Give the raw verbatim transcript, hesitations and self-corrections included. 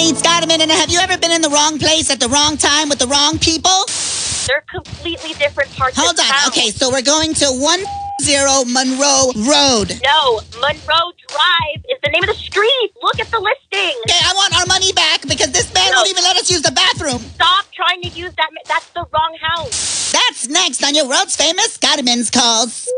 Meet Scottiman, and have you ever been in the wrong place at the wrong time with the wrong people? They're completely different parts Hold of on. town. Okay, so we're going to one zero Monroe Road. No, Monroe Drive is the name of the street. Look at the listing. Okay, I want our money back because this man No. won't even let us use the bathroom. Stop trying to use that. That's the wrong house. That's next on your world's famous Scottiman's Calls.